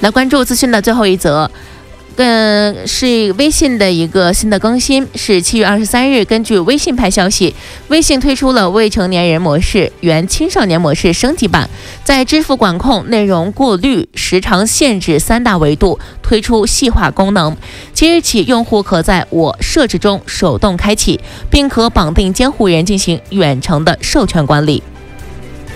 来关注资讯的最后一则。是微信的一个新的更新，是7月23日。根据微信派消息，微信推出了未成年人模式、原青少年模式升级版，在支付管控、内容过滤、时长限制3大维度推出细化功能。即日起，用户可在我设置中手动开启，并可绑定监护人进行远程的授权管理。